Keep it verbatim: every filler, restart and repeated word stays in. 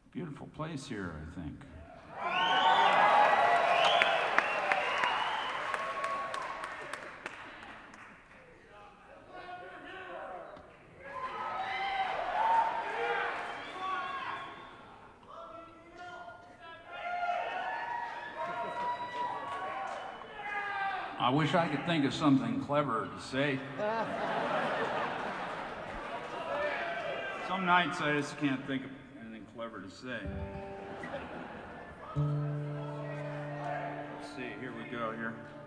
Beautiful place here, I think. I wish I could think of something clever to say. Some nights I just can't think of anything clever to say. Let's see, here we go here.